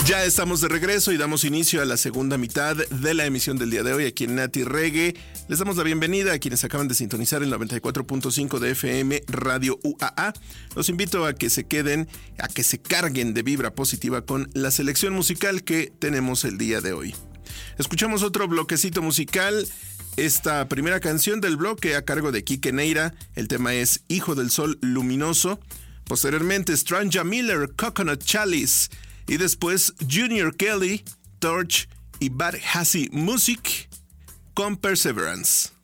Ya estamos de regreso y damos inicio a la segunda mitad de la emisión del día de hoy aquí en Nati Reggae. Les damos la bienvenida a quienes acaban de sintonizar el 94.5 de FM Radio UAA. Los invito a que se queden, a que se carguen de vibra positiva con la selección musical que tenemos el día de hoy. Escuchamos otro bloquecito musical. Esta primera canción del bloque a cargo de Quique Neira. El tema es Hijo del Sol Luminoso. Posteriormente, Stranja Miller, Coconut Chalice. Y después Junior Kelly, Torch y Bad Hazy Music con Perseverance.